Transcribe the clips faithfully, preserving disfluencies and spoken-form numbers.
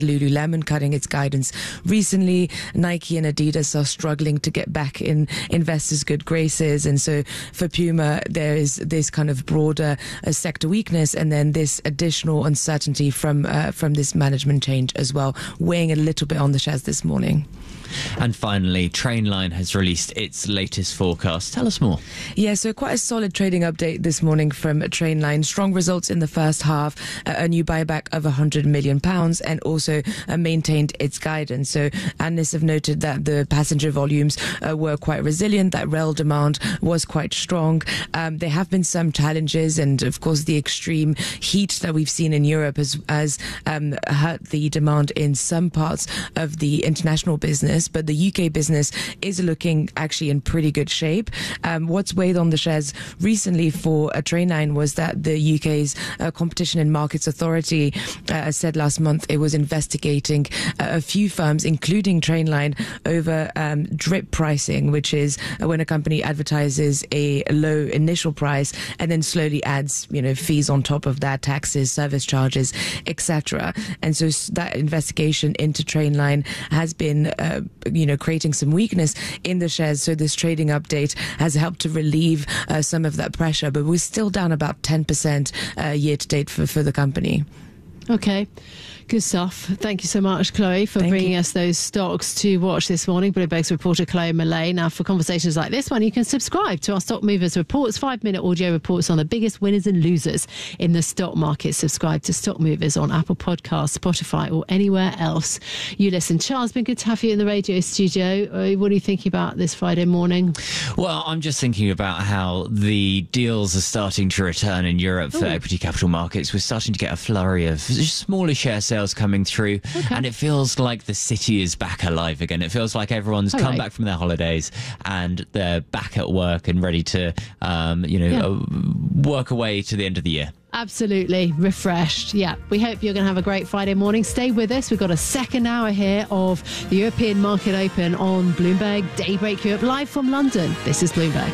Lululemon cutting its guidance recently. Nike and Adidas are struggling to get back in investors' good graces. And so for Puma, there is this kind of broader uh, sector weakness, and then this additional uncertainty from uh, from this management change as well, weighing a little bit on the shares this morning. And finally, Trainline has released its latest forecast. Tell us more. Yeah, so quite a solid trading update this morning from Trainline. Strong results in the first half, uh, a new buyback of one hundred million pounds, and also uh, maintained its guidance. So analysts have noted that the passenger volumes uh, were quite resilient, that rail demand was quite strong. Um, there have been some challenges, and of course the extreme heat that we've seen in Europe has, has um, hurt the demand in some parts of the international business. But the U K business is looking actually in pretty good shape. Um, what's weighed on the shares recently for a Trainline was that the U K's uh, Competition and Markets Authority uh, said last month it was investigating uh, a few firms, including Trainline, over um, drip pricing, which is when a company advertises a low initial price and then slowly adds, you know, fees on top of that, taxes, service charges, et cetera. And so that investigation into Trainline has been uh, you know, creating some weakness in the shares. So this trading update has helped to relieve uh, some of that pressure, but we're still down about ten percent uh, year to date for, for the company. Okay. Good stuff. Thank you so much, Chloe, for Thank bringing you. us those stocks to watch this morning. Bloomberg's reporter Chloe Millay. Now, for conversations like this one, you can subscribe to our Stock Movers reports, five-minute audio reports on the biggest winners and losers in the stock market. Subscribe to Stock Movers on Apple Podcasts, Spotify, or anywhere else you listen. Charles, been good to have you in the radio studio. Uh, what are you thinking about this Friday morning? Well, I'm just thinking about how the deals are starting to return in Europe for Ooh. equity capital markets. We're starting to get a flurry of smaller share sales coming through, okay. and it feels like the city is back alive again. It feels like everyone's All come right. back from their holidays and they're back at work and ready to, um, you know, Yeah. uh, work away to the end of the year. Absolutely refreshed. Yeah, we hope you're going to have a great Friday morning. Stay with us. We've got a second hour here of the European Market Open on Bloomberg Daybreak Europe, live from London. This is Bloomberg.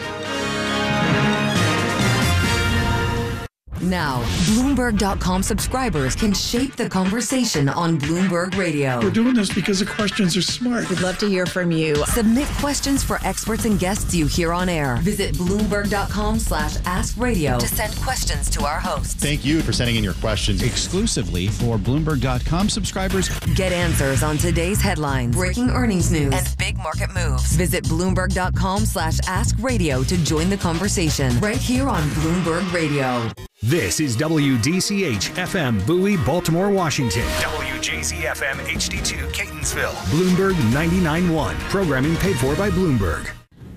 Now, Bloomberg dot com subscribers can shape the conversation on Bloomberg Radio. We're doing this because the questions are smart. We'd love to hear from you. Submit questions for experts and guests you hear on air. Visit Bloomberg dot com slash ask radio to send questions to our hosts. Thank you for sending in your questions. Exclusively for Bloomberg dot com subscribers. Get answers on today's headlines, breaking earnings news, and big market moves. Visit Bloomberg dot com slash ask radio to join the conversation right here on Bloomberg Radio. This is W D C H F M Bowie, Baltimore, Washington. W J Z F M H D two Catonsville. Bloomberg ninety-nine point one. Programming paid for by Bloomberg.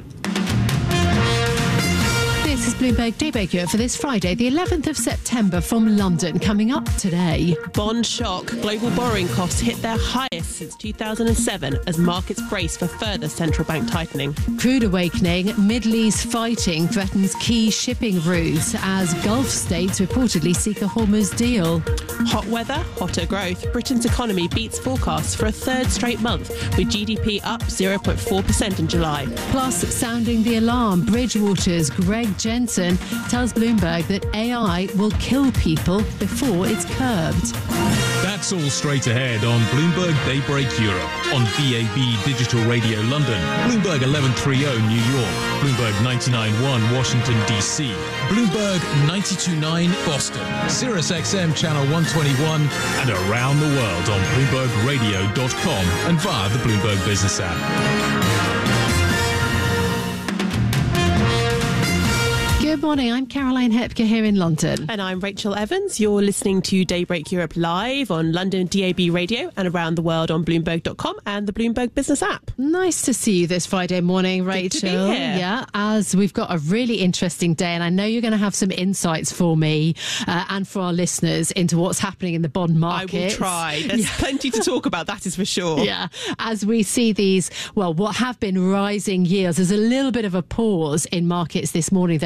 This is Bloomberg Daybreak Europe for this Friday, the eleventh of September, from London. Coming up today. Bond shock. Global borrowing costs hit their highest since two thousand seven as markets brace for further central bank tightening. Crude awakening. Middle East fighting threatens key shipping routes as Gulf states reportedly seek a Hormuz deal. Hot weather, hotter growth. Britain's economy beats forecasts for a third straight month, with G D P up zero point four percent in July. Plus, sounding the alarm, Bridgewater's Greg Jensen tells Bloomberg that A I will kill people before it's curbed. That's all straight ahead on Bloomberg Daybreak Europe, on B A B Digital Radio London, Bloomberg eleven thirty New York, Bloomberg ninety-nine point one Washington, D C, Bloomberg ninety-two point nine Boston, Sirius X M Channel one twenty-one, and around the world on Bloomberg Radio dot com and via the Bloomberg Business app. Good morning, I'm Caroline Hepker here in London. And I'm Rachel Evans. You're listening to Daybreak Europe live on London D A B Radio and around the world on Bloomberg dot com and the Bloomberg Business app. Nice to see you this Friday morning, Rachel. Good to be here. Yeah, as we've got a really interesting day, and I know you're going to have some insights for me uh, and for our listeners into what's happening in the bond market. I will try. There's yeah. plenty to talk about, that is for sure. Yeah, as we see these, well, what have been rising yields, there's a little bit of a pause in markets this morning, though, ahead of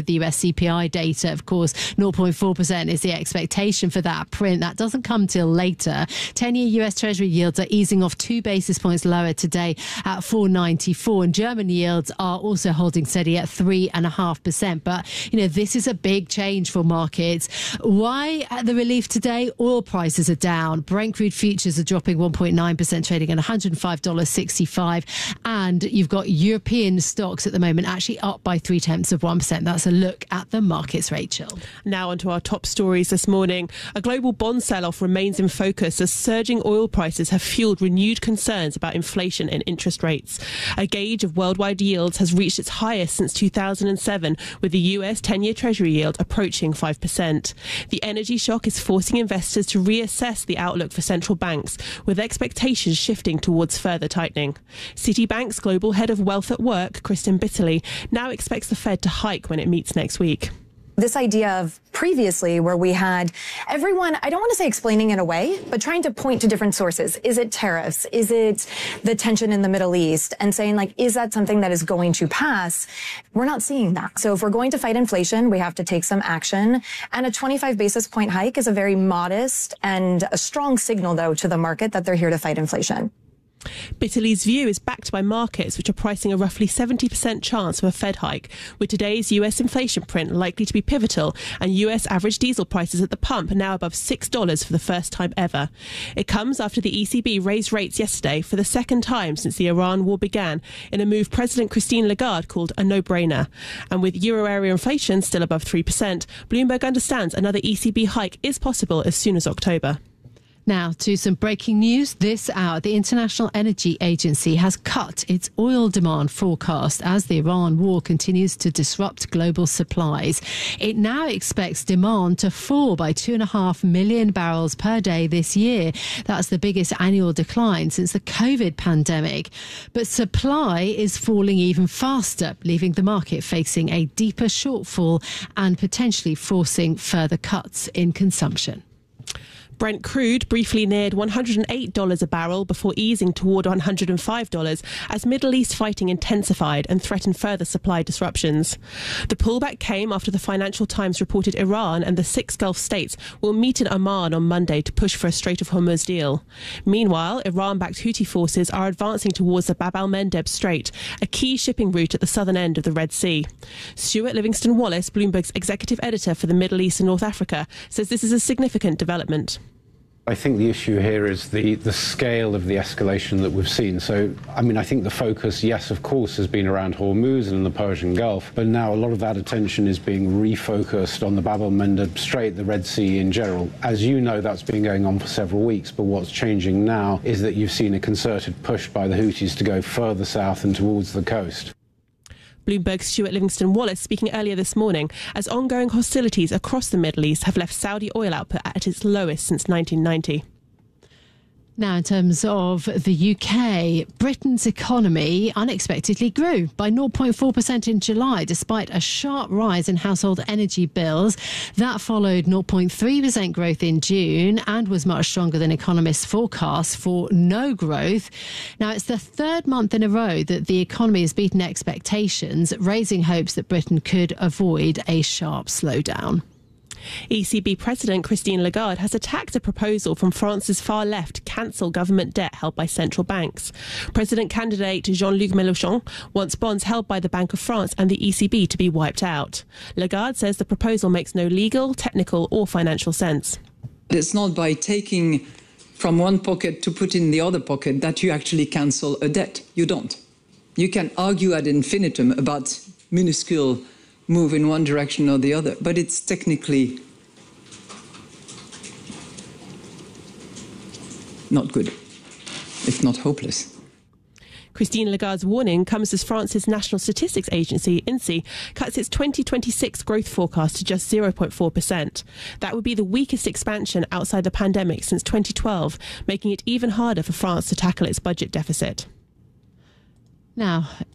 of the U S C P I data. Of course, zero point four percent is the expectation for that print. That doesn't come till later. ten-year U S Treasury yields are easing off two basis points lower today at four ninety-four, and German yields are also holding steady at three point five percent. But, you know, this is a big change for markets. Why the relief today? Oil prices are down. Brent crude futures are dropping one point nine percent, trading at one hundred five dollars sixty-five. And you've got European stocks at the moment actually up by three tenths of one percent. That's a look at the markets, Rachel. Now onto our top stories this morning. A global bond sell-off remains in focus as surging oil prices have fueled renewed concerns about inflation and interest rates. A gauge of worldwide yields has reached its highest since two thousand seven, with the U S ten-year Treasury yield approaching five percent. The energy shock is forcing investors to reassess the outlook for central banks, with expectations shifting towards further tightening. Citibank's global head of wealth at work, Kristen Bitterly, now expects the Fed to hike when it meets next week. This idea of previously where we had everyone, I don't want to say explaining it away, but trying to point to different sources. Is it tariffs? Is it the tension in the Middle East? And saying, like, is that something that is going to pass? We're not seeing that. So if we're going to fight inflation, we have to take some action. And a twenty-five basis point hike is a very modest and a strong signal, though, to the market that they're here to fight inflation. Bitterly's view is backed by markets, which are pricing a roughly seventy percent chance of a Fed hike, with today's U S inflation print likely to be pivotal and U S average diesel prices at the pump now above six dollars for the first time ever. It comes after the E C B raised rates yesterday for the second time since the Iran war began, in a move President Christine Lagarde called a no-brainer. And with euro area inflation still above three percent, Bloomberg understands another E C B hike is possible as soon as October. Now to some breaking news this hour. The International Energy Agency has cut its oil demand forecast as the Iran war continues to disrupt global supplies. It now expects demand to fall by two and a half million barrels per day this year. That's the biggest annual decline since the COVID pandemic. But supply is falling even faster, leaving the market facing a deeper shortfall and potentially forcing further cuts in consumption. Brent crude briefly neared one hundred eight dollars a barrel before easing toward one hundred five dollars as Middle East fighting intensified and threatened further supply disruptions. The pullback came after the Financial Times reported Iran and the six Gulf states will meet in Oman on Monday to push for a Strait of Hormuz deal. Meanwhile, Iran-backed Houthi forces are advancing towards the Bab al-Mandeb Strait, a key shipping route at the southern end of the Red Sea. Stuart Livingston Wallace, Bloomberg's executive editor for the Middle East and North Africa, says this is a significant development. I think the issue here is the, the scale of the escalation that we've seen. So, I mean, I think the focus, yes, of course, has been around Hormuz and the Persian Gulf, but now a lot of that attention is being refocused on the Bab al-Mandeb Strait, the Red Sea in general. As you know, that's been going on for several weeks, but what's changing now is that you've seen a concerted push by the Houthis to go further south and towards the coast. Bloomberg's Stuart Livingston Wallace speaking earlier this morning as ongoing hostilities across the Middle East have left Saudi oil output at its lowest since nineteen ninety. Now, in terms of the U K, Britain's economy unexpectedly grew by zero point four percent in July, despite a sharp rise in household energy bills. That followed zero point three percent growth in June and was much stronger than economists' forecasts for no growth. Now, it's the third month in a row that the economy has beaten expectations, raising hopes that Britain could avoid a sharp slowdown. E C B President Christine Lagarde has attacked a proposal from France's far left to cancel government debt held by central banks. President candidate Jean-Luc Mélenchon wants bonds held by the Bank of France and the E C B to be wiped out. Lagarde says the proposal makes no legal, technical or financial sense. It's not by taking from one pocket to put in the other pocket that you actually cancel a debt. You don't. You can argue ad infinitum about minuscule move in one direction or the other, but it's technically not good, if not hopeless. Christine Lagarde's warning comes as France's National Statistics Agency, I N S E, cuts its twenty twenty-six growth forecast to just zero point four percent. That would be the weakest expansion outside the pandemic since twenty twelve, making it even harder for France to tackle its budget deficit. Now, uh,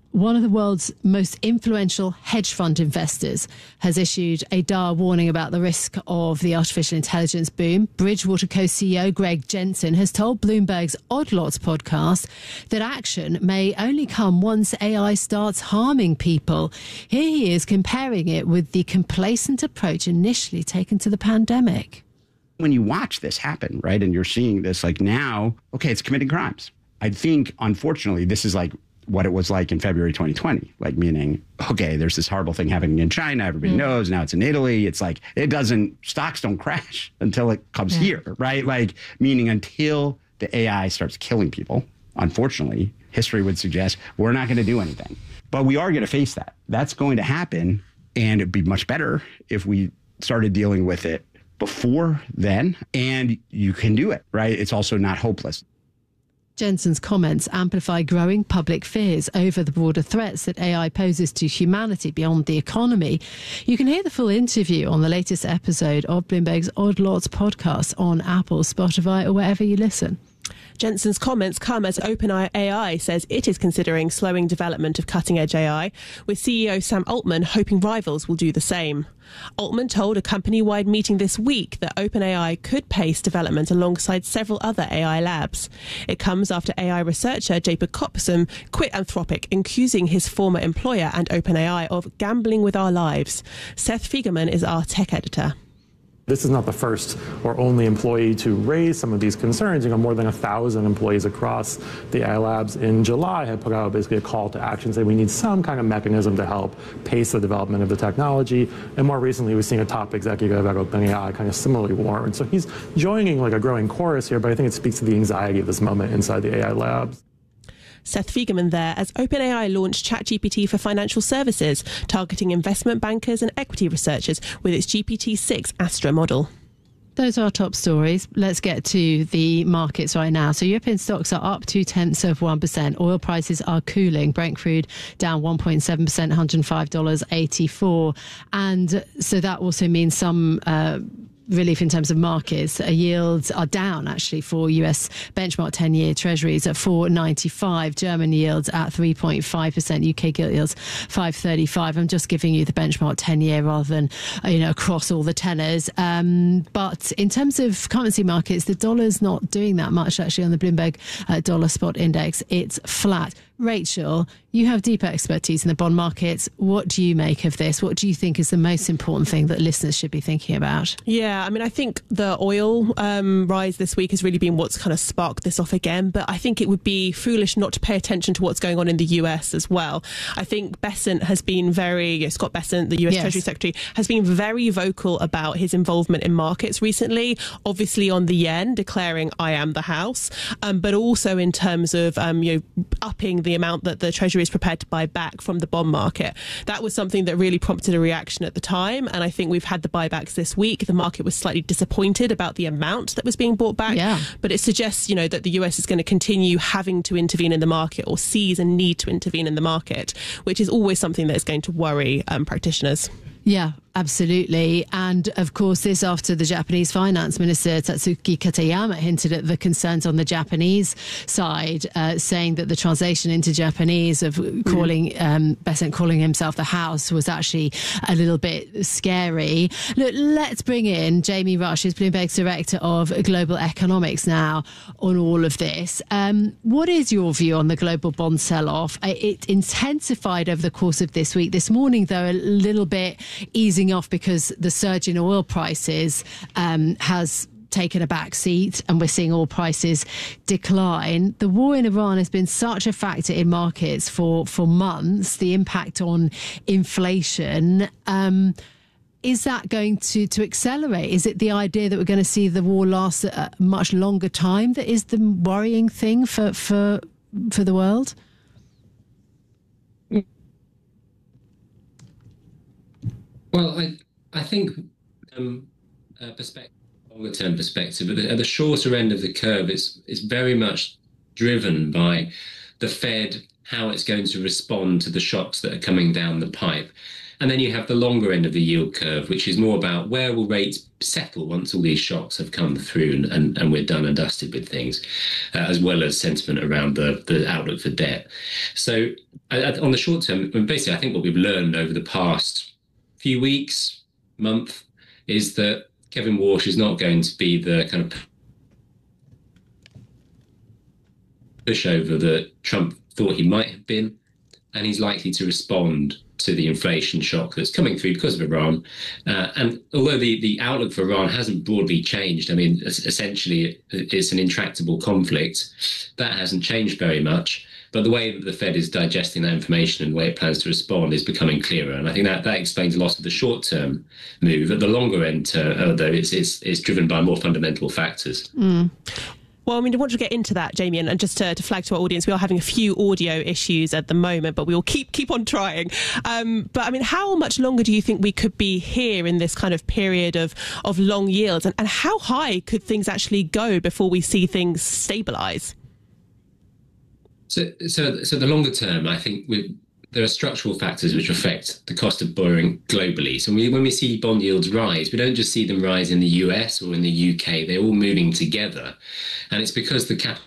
One of the world's most influential hedge fund investors has issued a dire warning about the risk of the artificial intelligence boom. Bridgewater co-C E O Greg Jensen has told Bloomberg's Odd Lots podcast that action may only come once A I starts harming people. Here he is comparing it with the complacent approach initially taken to the pandemic. When you watch this happen, right, and you're seeing this, like now, okay, it's committing crimes. I think, unfortunately, this is like what it was like in February twenty twenty, like meaning, okay, there's this horrible thing happening in China. Everybody mm. knows now it's in Italy. It's like it doesn't stocks don't crash until it comes yeah. here. Right. Like meaning until the A I starts killing people. Unfortunately, history would suggest we're not going to do anything. But we are going to face that. That's going to happen. And it'd be much better if we started dealing with it before then. And you can do it. Right. It's also not hopeless. Jensen's comments amplify growing public fears over the broader threats that A I poses to humanity beyond the economy. You can hear the full interview on the latest episode of Bloomberg's Odd Lots podcast on Apple, Spotify, or wherever you listen. Jensen's comments come as OpenAI says it is considering slowing development of cutting-edge A I, with C E O Sam Altman hoping rivals will do the same. Altman told a company-wide meeting this week that OpenAI could pace development alongside several other A I labs. It comes after A I researcher Jacob Kopsum quit Anthropic, accusing his former employer and OpenAI of gambling with our lives. Seth Feigerman is our tech editor. This is not the first or only employee to raise some of these concerns. You know, more than a thousand employees across the A I labs in July had put out basically a call to action saying we need some kind of mechanism to help pace the development of the technology. And more recently, we're seeing a top executive at OpenAI kind of similarly warn. So he's joining like a growing chorus here, but I think it speaks to the anxiety of this moment inside the A I labs. Seth Feigerman there as OpenAI launched ChatGPT for financial services, targeting investment bankers and equity researchers with its G P T six Astra model. Those are our top stories. Let's get to the markets right now. So European stocks are up two tenths of one percent. Oil prices are cooling. Brent crude down one point seven percent, one hundred five dollars eighty-four. And so that also means some Uh, relief in terms of markets. Uh, yields are down actually for U S benchmark ten-year treasuries at four ninety-five. German yields at three point five percent. U K gilt yields five thirty-five. I'm just giving you the benchmark ten-year rather than uh, you know across all the tenors. Um, but in terms of currency markets, the dollar's not doing that much actually on the Bloomberg uh, dollar spot index. It's flat. Rachel, you have deeper expertise in the bond markets. What do you make of this? What do you think is the most important thing that listeners should be thinking about? Yeah, I mean, I think the oil um, rise this week has really been what's kind of sparked this off again. But I think it would be foolish not to pay attention to what's going on in the U S as well. I think Bessent has been very, you know, Scott Bessent, the U S yes. Treasury Secretary, has been very vocal about his involvement in markets recently, obviously on the yen, declaring I am the house, um, but also in terms of um, you know, upping the the amount that the Treasury is prepared to buy back from the bond market. That was something that really prompted a reaction at the time. And I think we've had the buybacks this week. The market was slightly disappointed about the amount that was being bought back. Yeah. But it suggests, you know, that the U S is going to continue having to intervene in the market or sees a need to intervene in the market, which is always something that is going to worry um, practitioners. Yeah, absolutely. And of course, this after the Japanese finance minister, Tatsuki Katayama, hinted at the concerns on the Japanese side, uh, saying that the translation into Japanese of calling um, Bessent calling himself the house was actually a little bit scary. Look, let's bring in Jamie Rush, who's Bloomberg's Director of Global Economics now on all of this. Um, what is your view on the global bond sell-off? It intensified over the course of this week. This morning, though, a little bit easing off because the surge in oil prices um, has taken a back seat and we're seeing oil prices decline. The war in Iran has been such a factor in markets for, for months, the impact on inflation. Um, is that going to, to accelerate? Is it the idea that we're going to see the war last a much longer time that is the worrying thing for, for, for the world? Well, I I think um, uh, perspective, longer term perspective, but at the shorter end of the curve, it's it's very much driven by the Fed, how it's going to respond to the shocks that are coming down the pipe. And then you have the longer end of the yield curve, which is more about where will rates settle once all these shocks have come through and, and, and we're done and dusted with things, uh, as well as sentiment around the, the outlook for debt. So uh, on the short term, basically, I think what we've learned over the past few weeks, month, is that Kevin Warsh is not going to be the kind of pushover that Trump thought he might have been, and he's likely to respond to the inflation shock that's coming through because of Iran. Uh, and although the, the outlook for Iran hasn't broadly changed, I mean, essentially it's an intractable conflict, that hasn't changed very much. But the way that the Fed is digesting that information and the way it plans to respond is becoming clearer. And I think that, that explains a lot of the short-term move. At the longer end, uh, though, it's, it's, it's driven by more fundamental factors. Mm. Well, I mean, I want to get into that, Jamie, and, and just to, to flag to our audience, we are having a few audio issues at the moment, but we will keep keep on trying. Um, but I mean, how much longer do you think we could be here in this kind of period of, of long yields? And, and how high could things actually go before we see things stabilise? So, so, so the longer term, I think we there are structural factors which affect the cost of borrowing globally. So we, when we see bond yields rise, we don't just see them rise in the U S or in the U K, they're all moving together. And it's because the capital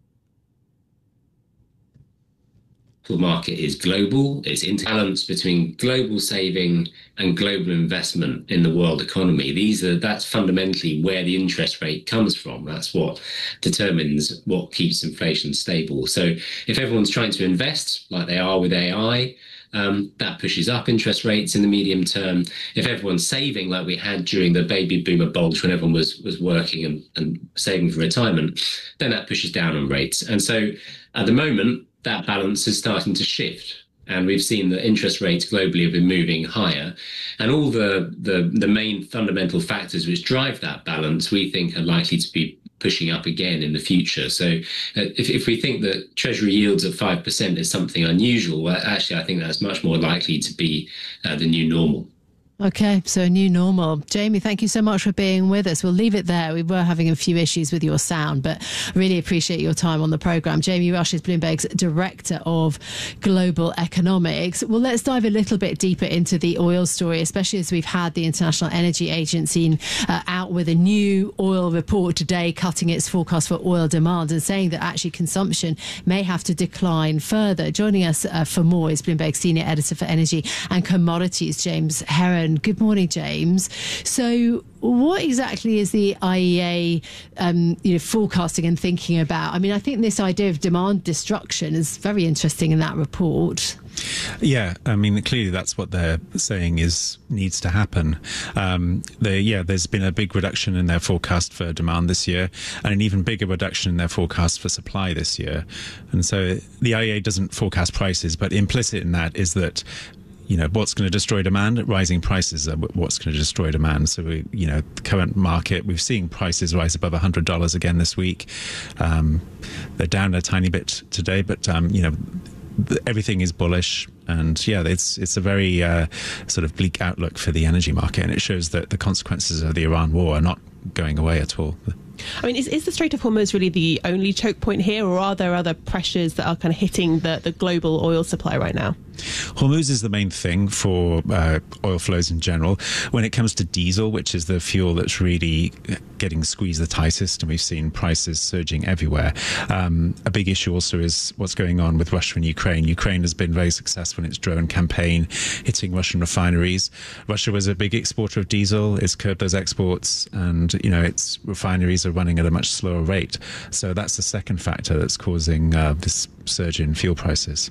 market is global, it's imbalance between global saving and global investment in the world economy. These are that's fundamentally where the interest rate comes from. That's what determines what keeps inflation stable. So if everyone's trying to invest like they are with A I, um, that pushes up interest rates in the medium term. If everyone's saving like we had during the baby boomer bulge when everyone was was working and, and saving for retirement, then that pushes down on rates. And so at the moment, that balance is starting to shift. And we've seen that interest rates globally have been moving higher. And all the, the, the main fundamental factors which drive that balance, we think are likely to be pushing up again in the future. So uh, if, if we think that Treasury yields at five percent is something unusual, well, actually, I think that's much more likely to be uh, the new normal. Okay, so a new normal. Jamie, thank you so much for being with us. We'll leave it there. We were having a few issues with your sound, but really appreciate your time on the programme. Jamie Rush is Bloomberg's Director of Global Economics. Well, let's dive a little bit deeper into the oil story, especially as we've had the International Energy Agency uh, out with a new oil report today, cutting its forecast for oil demand and saying that actually consumption may have to decline further. Joining us uh, for more is Bloomberg's Senior Editor for Energy and Commodities, James Heron. Good morning, James. So what exactly is the I E A um, you know, forecasting and thinking about? I mean, I think this idea of demand destruction is very interesting in that report. Yeah, I mean, clearly that's what they're saying is needs to happen. Um, they, yeah, there's been a big reduction in their forecast for demand this year and an even bigger reduction in their forecast for supply this year. And so the I E A doesn't forecast prices, but implicit in that is that you know, what's going to destroy demand? Rising prices are what's going to destroy demand. So, we, you know, the current market, we've seen prices rise above one hundred dollars again this week. Um, they're down a tiny bit today, but, um, you know, everything is bullish. And, yeah, it's it's a very uh, sort of bleak outlook for the energy market. And it shows that the consequences of the Iran war are not going away at all. I mean, is, is the Strait of Hormuz really the only choke point here, or are there other pressures that are kind of hitting the, the global oil supply right now? Hormuz is the main thing for uh, oil flows in general. When it comes to diesel, which is the fuel that's really getting squeezed the tightest, and we've seen prices surging everywhere, um, a big issue also is what's going on with Russia and Ukraine. Ukraine has been very successful in its drone campaign, hitting Russian refineries. Russia was a big exporter of diesel. It's curbed those exports, and, you know, its refineries are running at a much slower rate. So that's the second factor that's causing uh, this surge in fuel prices.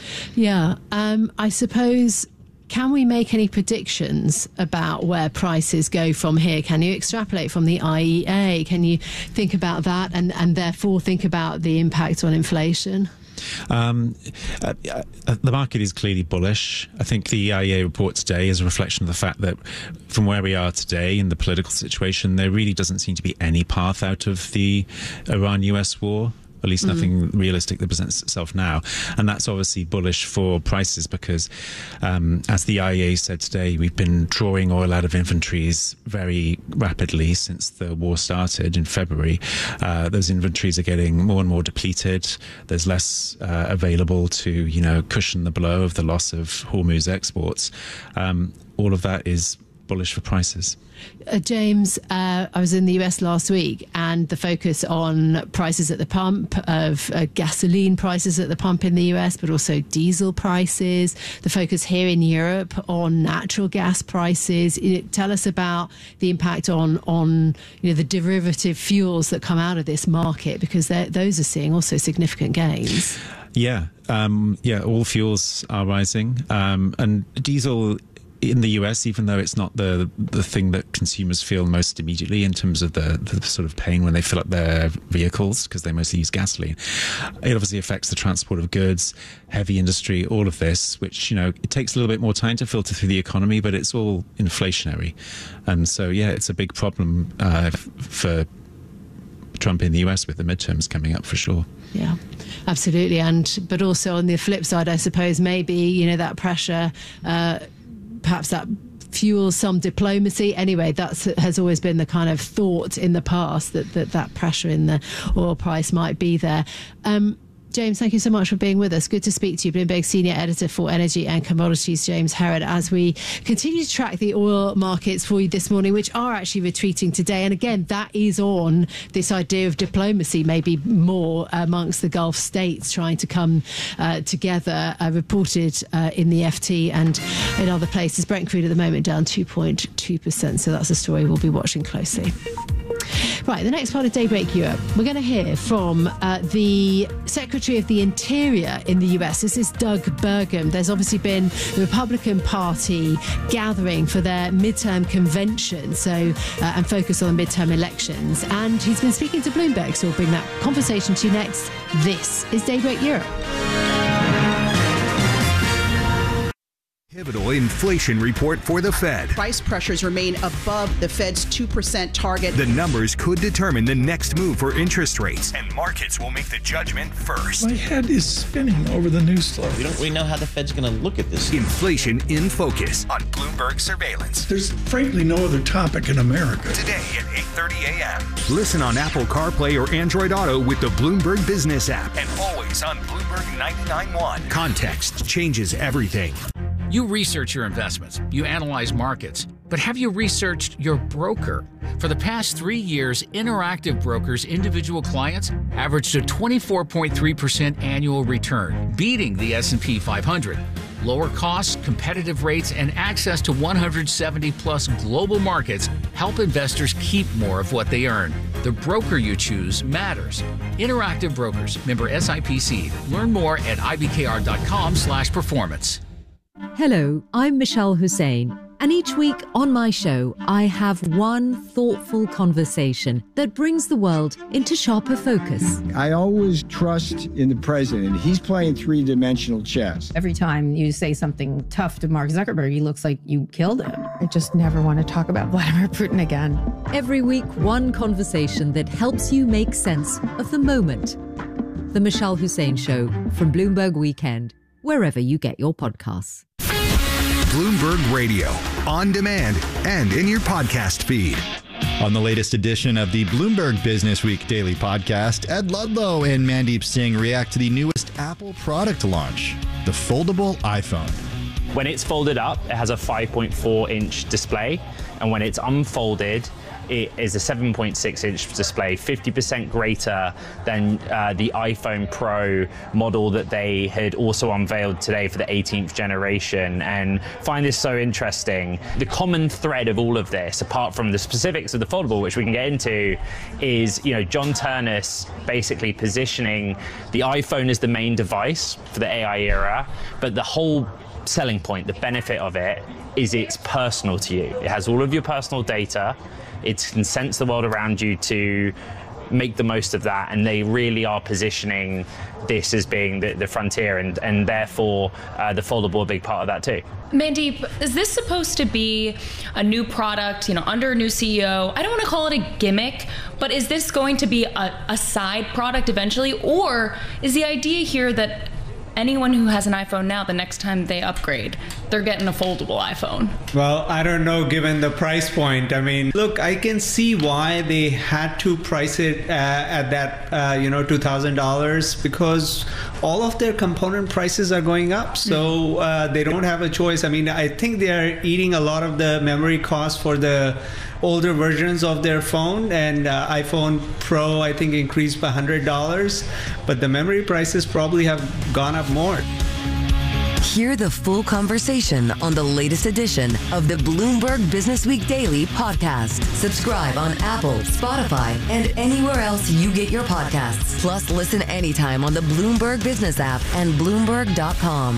Yeah, um, I suppose, can we make any predictions about where prices go from here? Can you extrapolate from the I E A? Can you think about that and, and therefore think about the impact on inflation? Um, uh, uh, the market is clearly bullish. I think the I E A report today is a reflection of the fact that from where we are today in the political situation, there really doesn't seem to be any path out of the Iran U S war. at least nothing mm. realistic that presents itself now. And that's obviously bullish for prices because, um, as the I E A said today, we've been drawing oil out of inventories very rapidly since the war started in February. Uh, those inventories are getting more and more depleted. There's less uh, available to, you know, cushion the blow of the loss of Hormuz exports. Um, all of that is bullish for prices. Uh, James, uh, I was in the U S last week, and the focus on prices at the pump, of uh, gasoline prices at the pump in the U S, but also diesel prices, the focus here in Europe on natural gas prices. You know, tell us about the impact on, on you know, the derivative fuels that come out of this market, because those are seeing also significant gains. Yeah, um, yeah, all fuels are rising, um, and diesel in the U S, even though it's not the the thing that consumers feel most immediately in terms of the, the sort of pain when they fill up their vehicles, because they mostly use gasoline, it obviously affects the transport of goods, heavy industry, all of this, which, you know, it takes a little bit more time to filter through the economy, but it's all inflationary. And so, yeah, it's a big problem uh, for Trump in the U S with the midterms coming up for sure. Yeah, absolutely. And but also on the flip side, I suppose maybe, you know, that pressure, uh, perhaps that fuels some diplomacy. Anyway, that has always been the kind of thought in the past, that that, that pressure in the oil price might be there. Um, James, thank you so much for being with us. Good to speak to you. Bloomberg Senior Editor for Energy and Commodities, James Herod, as we continue to track the oil markets for you this morning, which are actually retreating today. And again, that is on this idea of diplomacy, maybe more amongst the Gulf states trying to come uh, together, uh, reported uh, in the F T and in other places. Brent crude at the moment down two point two percent. So that's a story we'll be watching closely. Right, the next part of Daybreak Europe, we're going to hear from uh, the Secretary of the Interior in the U S. This is Doug Burgum. There's obviously been the Republican Party gathering for their midterm convention, so uh, and focus on the midterm elections. And he's been speaking to Bloomberg, so we'll bring that conversation to you next. This is Daybreak Europe. Pivotal inflation report for the Fed. Price pressures remain above the Fed's two percent target. The numbers could determine the next move for interest rates, and markets will make the judgment first. My head is spinning over the news story. We don't really know how the Fed's going to look at this. Inflation in Focus on Bloomberg Surveillance. There's frankly no other topic in America. Today at eight thirty a.m. Listen on Apple CarPlay or Android Auto with the Bloomberg Business app, and always on Bloomberg ninety-nine point one. Context changes everything. You research your investments, you analyze markets, but have you researched your broker? For the past three years, Interactive Brokers' individual clients averaged a twenty-four point three percent annual return, beating the S and P five hundred. Lower costs, competitive rates, and access to one hundred seventy plus global markets help investors keep more of what they earn. The broker you choose matters. Interactive Brokers, member S I P C. Learn more at I B K R dot com slash performance. Hello, I'm Michelle Hussein, and each week on my show, I have one thoughtful conversation that brings the world into sharper focus. I always trust in the president. He's playing three-dimensional chess. Every time you say something tough to Mark Zuckerberg, he looks like you killed him. I just never want to talk about Vladimir Putin again. Every week, one conversation that helps you make sense of the moment. The Michelle Hussein Show from Bloomberg Weekend, wherever you get your podcasts. Bloomberg Radio, on demand and in your podcast feed. On the latest edition of the Bloomberg Business Week Daily Podcast, Ed Ludlow and Mandeep Singh react to the newest Apple product launch, the foldable iPhone. When it's folded up, it has a five point four inch display, and when it's unfolded, it is a seven point six inch display, fifty percent greater than uh, the iPhone Pro model that they had also unveiled today for the eighteenth generation, and find this so interesting. The common thread of all of this, apart from the specifics of the foldable, which we can get into, is, you know, John Ternus basically positioning the iPhone as the main device for the A I era, but the whole selling point, the benefit of it, is it's personal to you. It has all of your personal data. It can sense the world around you to make the most of that, and they really are positioning this as being the, the frontier, and, and therefore uh, the foldable a big part of that too. Mandeep, is this supposed to be a new product, you know, under a new C E O? I don't want to call it a gimmick, but is this going to be a, a side product eventually? Or is the idea here that anyone who has an iPhone now, the next time they upgrade, they're getting a foldable iPhone? Well, I don't know, given the price point. I mean, look, I can see why they had to price it uh, at that, uh, you know, two thousand dollars, because all of their component prices are going up. So uh, they don't have a choice. I mean, I think they are eating a lot of the memory costs for the older versions of their phone, and uh, iPhone Pro, I think, increased by one hundred dollars, but the memory prices probably have gone up more. Hear the full conversation on the latest edition of the Bloomberg Business Week Daily podcast. Subscribe on Apple, Spotify, and anywhere else you get your podcasts. Plus, listen anytime on the Bloomberg Business app and Bloomberg dot com.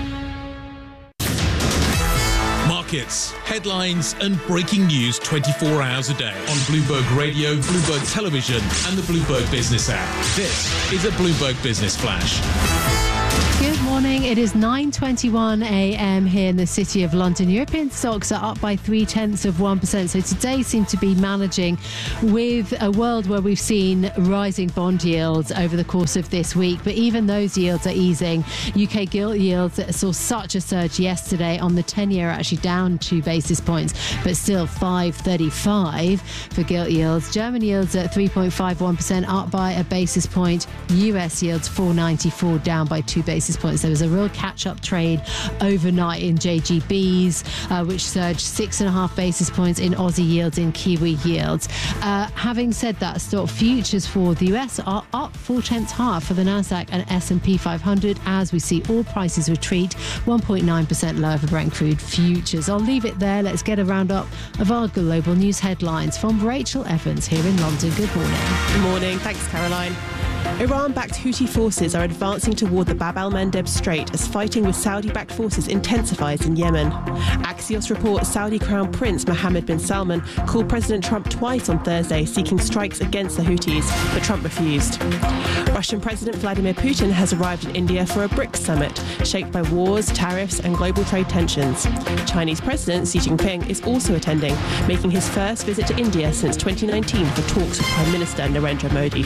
Markets, headlines, and breaking news twenty-four hours a day on Bloomberg Radio, Bloomberg Television, and the Bloomberg Business app. This is a Bloomberg Business Flash. Good morning. It is nine twenty-one a.m. here in the city of London. European stocks are up by three tenths of one percent. So today seems to be managing with a world where we've seen rising bond yields over the course of this week. But even those yields are easing. U K gilt yields saw such a surge yesterday on the ten-year, actually down two basis points, but still five thirty-five for gilt yields. German yields at three point five one percent, up by a basis point. U S yields four ninety-four, down by two basis points. There was a real catch-up trade overnight in J G Bs, uh, which surged six and a half basis points in Aussie yields, in Kiwi yields. Uh, having said that, stock futures for the U S are up four tenths half for the Nasdaq and S and P five hundred, as we see all prices retreat, one point nine percent lower for Brent crude futures. I'll leave it there. Let's get a roundup of our global news headlines from Rachel Evans here in London. Good morning. Good morning. Thanks, Caroline. Iran-backed Houthi forces are advancing toward the Bab el-Mandeb Strait as fighting with Saudi-backed forces intensifies in Yemen. Axios reports Saudi Crown Prince Mohammed bin Salman called President Trump twice on Thursday seeking strikes against the Houthis, but Trump refused. Russian President Vladimir Putin has arrived in India for a BRICS summit, shaped by wars, tariffs and global trade tensions. Chinese President Xi Jinping is also attending, making his first visit to India since twenty nineteen for talks with Prime Minister Narendra Modi.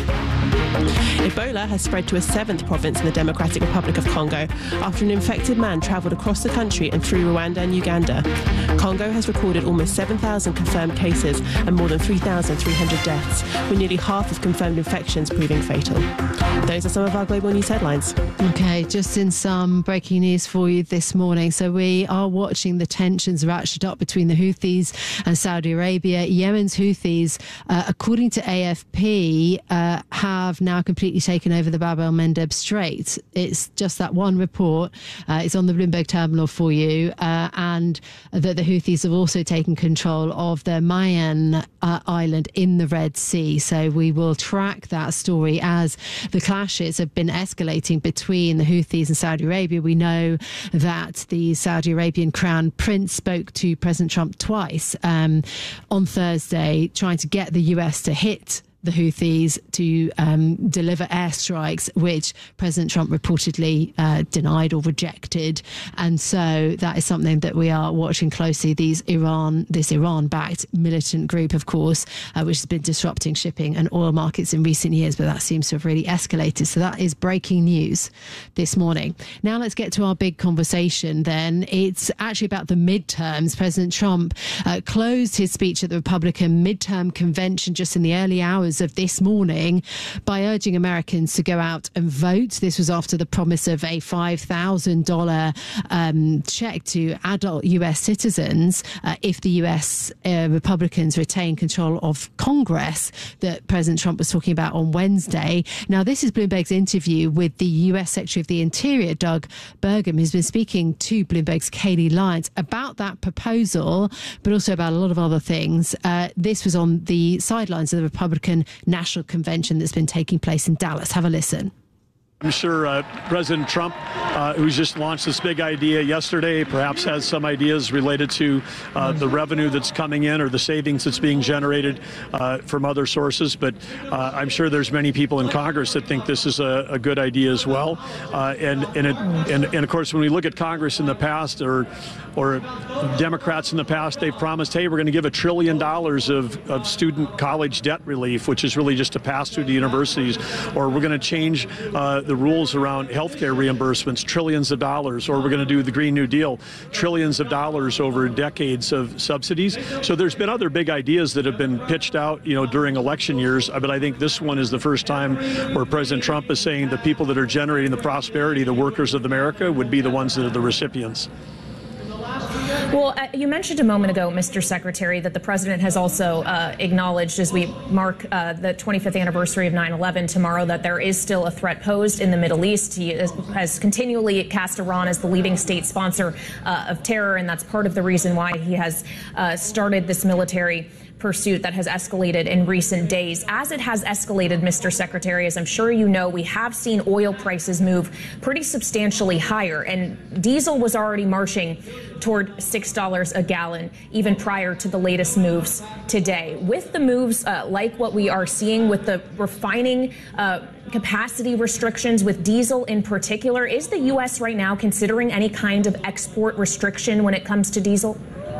Ebola has spread to a seventh province in the Democratic Republic of Congo after an infected man travelled across the country and through Rwanda and Uganda. Congo has recorded almost seven thousand confirmed cases and more than three thousand three hundred deaths, with nearly half of confirmed infections proving fatal. Those are some of our global news headlines. Okay, just in some breaking news for you this morning. So we are watching the tensions ratchet up between the Houthis and Saudi Arabia. Yemen's Houthis, uh, according to A F P, uh, have now completely taken over the Bab el-Mandeb Strait. It's just that one report. Uh, it's on the Bloomberg terminal for you. Uh, and that the Houthis have also taken control of the Mayan uh, island in the Red Sea. So we will track that story as the clashes have been escalating between the Houthis and Saudi Arabia. We know that the Saudi Arabian Crown Prince spoke to President Trump twice um, on Thursday, trying to get the U S to hit the Houthis to um, deliver airstrikes, which President Trump reportedly uh, denied or rejected. And so that is something that we are watching closely. These Iran, this Iran-backed militant group, of course, uh, which has been disrupting shipping and oil markets in recent years, but that seems to have really escalated. So that is breaking news this morning. Now let's get to our big conversation then. It's actually about the midterms. President Trump uh, closed his speech at the Republican midterm convention just in the early hours of this morning by urging Americans to go out and vote. This was after the promise of a five thousand dollars um, check to adult U S citizens uh, if the U S uh, Republicans retain control of Congress that President Trump was talking about on Wednesday. Now, this is Bloomberg's interview with the U S Secretary of the Interior, Doug Burgum, who's been speaking to Bloomberg's Kayleigh Lyons about that proposal, but also about a lot of other things. Uh, this was on the sidelines of the Republican National Convention that's been taking place in Dallas. Have a listen. I'm sure uh, President Trump, uh, who's just launched this big idea yesterday, perhaps has some ideas related to uh, the revenue that's coming in or the savings that's being generated uh, from other sources. But uh, I'm sure there's many people in Congress that think this is a, a good idea as well. Uh, and and, it, and and of course, when we look at Congress in the past, or or Democrats in the past, they've promised, hey, we're going to give a trillion dollars of, of student college debt relief, which is really just to pass through the universities, or we're going to change uh, the rules around healthcare reimbursements, trillions of dollars, or we're going to do the Green New Deal, trillions of dollars over decades of subsidies. So there's been other big ideas that have been pitched out, you know, during election years. But I think this one is the first time where President Trump is saying the people that are generating the prosperity, the workers of America, would be the ones that are the recipients. Well, uh, you mentioned a moment ago, Mister Secretary, that the president has also uh, acknowledged, as we mark uh, the twenty-fifth anniversary of nine eleven tomorrow, that there is still a threat posed in the Middle East. He is, has continually cast Iran as the leading state sponsor uh, of terror, and that's part of the reason why he has uh, started this military pursuit that has escalated in recent days. As it has escalated, Mister Secretary, as I'm sure you know, we have seen oil prices move pretty substantially higher, and diesel was already marching toward six dollars a gallon even prior to the latest moves today. With the moves uh, like what we are seeing with the refining uh, capacity restrictions with diesel in particular, is the U S right now considering any kind of export restriction when it comes to diesel?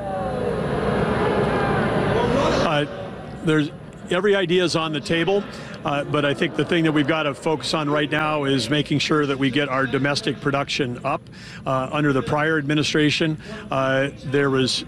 Uh, there's every idea is on the table, uh, but I think the thing that we've got to focus on right now is making sure that we get our domestic production up. Uh, under the prior administration, uh, there was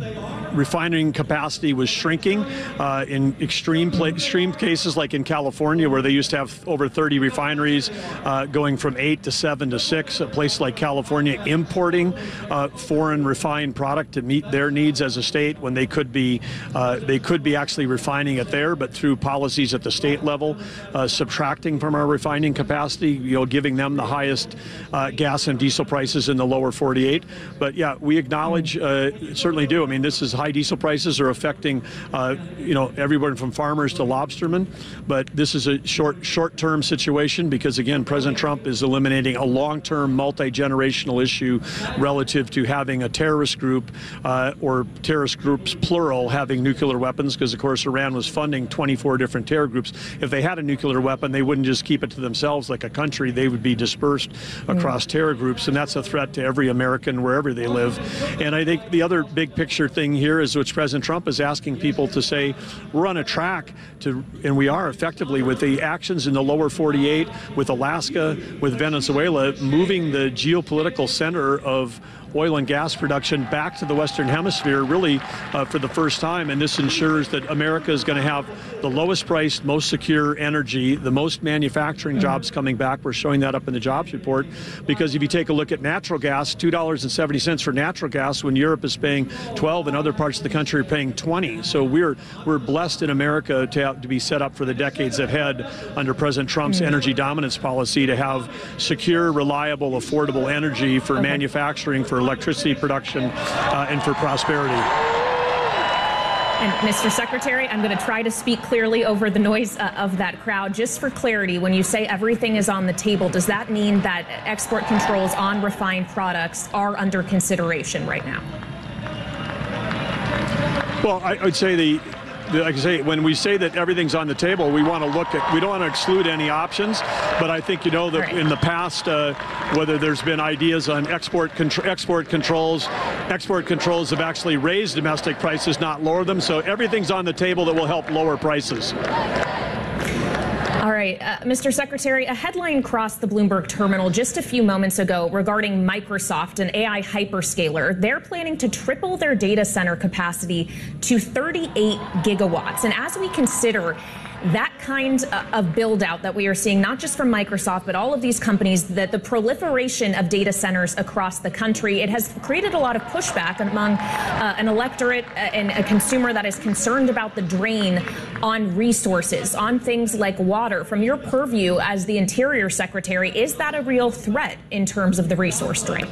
refining capacity was shrinking uh, in extreme pla- extreme cases, like in California, where they used to have over thirty refineries, uh, going from eight to seven to six. A place like California importing uh, foreign refined product to meet their needs as a state, when they could be uh, they could be actually refining it there, but through policies at the state level, uh, subtracting from our refining capacity, you know, giving them the highest uh, gas and diesel prices in the lower forty-eight. But yeah, we acknowledge, uh, certainly do. I mean, this is high diesel prices are affecting, uh, you know, everyone from farmers to lobstermen. But this is a short, short-term situation because, again, President Trump is eliminating a long-term, multi-generational issue relative to having a terrorist group uh, or terrorist groups, plural, having nuclear weapons. Because, of course, Iran was funding twenty-four different terror groups. If they had a nuclear weapon, they wouldn't just keep it to themselves like a country. They would be dispersed across mm. terror groups, and that's a threat to every American wherever they live. And I think the other big picture thing here is, which President Trump is asking people to say, we're on a track to, and we are effectively, with the actions in the lower forty-eight, with Alaska, with Venezuela, moving the geopolitical center of oil and gas production back to the Western Hemisphere, really uh, for the first time. And this ensures that America is going to have the lowest priced, most secure energy, the most manufacturing jobs coming back. We're showing that up in the jobs report. Because if you take a look at natural gas, two dollars and seventy cents for natural gas, when Europe is paying twelve and other parts of the country are paying twenty. So we're we're blessed in America to have, to be set up for the decades ahead under President Trump's mm. energy dominance policy, to have secure, reliable, affordable energy for okay. manufacturing, for electricity production, uh, and for prosperity. And Mister Secretary, I'm going to try to speak clearly over the noise uh, of that crowd. Just for clarity, when you say everything is on the table, does that mean that export controls on refined products are under consideration right now? Well, I would say the like I say, when we say that everything's on the table, we want to look at, we don't want to exclude any options, but I think, you know, that right. in the past, uh, whether there's been ideas on export contr- export controls, export controls have actually raised domestic prices, not lower them. So everything's on the table that will help lower prices. All right, uh, Mister Secretary, a headline crossed the Bloomberg terminal just a few moments ago regarding Microsoft, an A I hyperscaler. They're planning to triple their data center capacity to thirty-eight gigawatts. And as we consider that kind of build out that we are seeing, not just from Microsoft, but all of these companies, that the proliferation of data centers across the country, it has created a lot of pushback among uh, an electorate and a consumer that is concerned about the drain on resources, on things like water. From your purview as the Interior Secretary, is that a real threat in terms of the resource drain?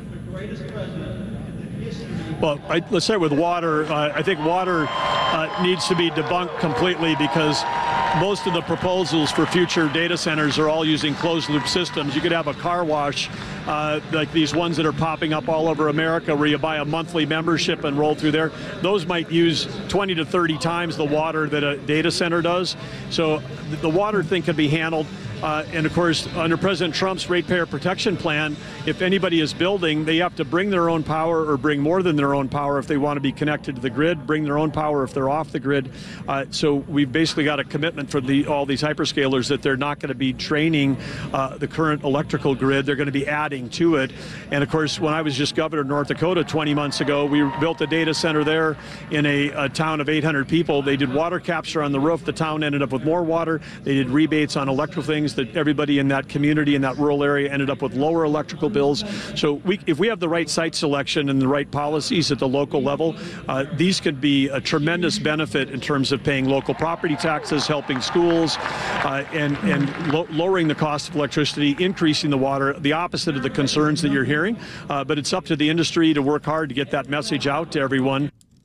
Well, I, let's start with water. Uh, I think water uh, needs to be debunked completely, because most of the proposals for future data centers are all using closed-loop systems. You could have a car wash, uh, like these ones that are popping up all over America, where you buy a monthly membership and roll through there. Those might use twenty to thirty times the water that a data center does. So the water thing can be handled. Uh, and of course, under President Trump's ratepayer protection plan, if anybody is building, they have to bring their own power or bring more than their own power if they want to be connected to the grid, bring their own power if they're off the grid. Uh, so we've basically got a commitment from the, all these hyperscalers that they're not going to be draining uh, the current electrical grid. They're going to be adding to it. And of course, when I was just governor of North Dakota twenty months ago, we built a data center there in a, a town of eight hundred people. They did water capture on the roof. The town ended up with more water. They did rebates on electrical things that everybody in that community, in that rural area, ended up with lower electrical bills. So we, if we have the right site selection and the right policies at the local level, uh, these could be a tremendous benefit in terms of paying local property taxes, helping schools, uh, and, and lo lowering the cost of electricity, increasing the water, the opposite of the concerns that you're hearing. Uh, but it's up to the industry to work hard to get that message out to everyone.